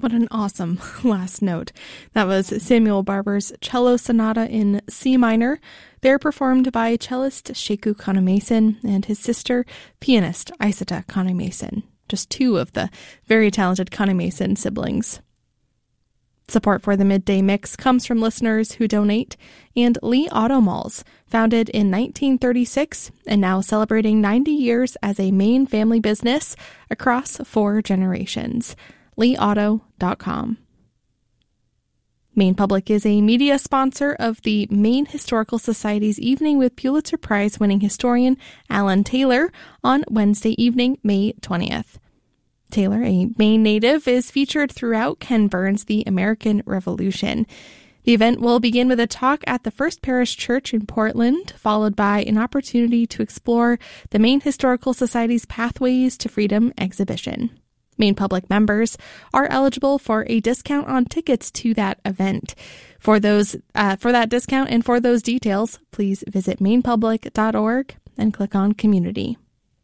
What an awesome last note. That was Samuel Barber's Cello Sonata in C minor. They're performed by cellist Sheku Kanemason and his sister, pianist Isata Kanemason. Just two of the very talented Kanemason siblings. Support for the Midday Mix comes from listeners who donate, and Lee Auto Malls, founded in 1936 and now celebrating 90 years as a Maine family business across 4 generations. LeeAuto.com. Maine Public is a media sponsor of the Maine Historical Society's Evening with Pulitzer Prize-winning historian Alan Taylor on Wednesday evening, May 20th. Taylor, a Maine native, is featured throughout Ken Burns' The American Revolution. The event will begin with a talk at the First Parish Church in Portland, followed by an opportunity to explore the Maine Historical Society's Pathways to Freedom exhibition. Maine Public members are eligible for a discount on tickets to that event. For that discount and for those details, please visit mainepublic.org and click on Community.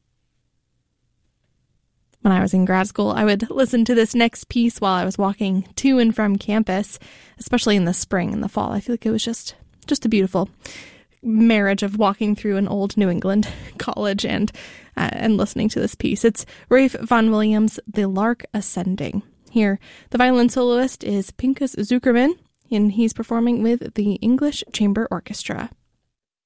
When I was in grad school, I would listen to this next piece while I was walking to and from campus, especially in the spring and the fall. I feel like it was just a beautiful marriage of walking through an old New England college and listening to this piece. It's Rafe Vaughan Williams' The Lark Ascending. Here, the violin soloist is Pinchas Zuckerman, and he's performing with the English Chamber Orchestra.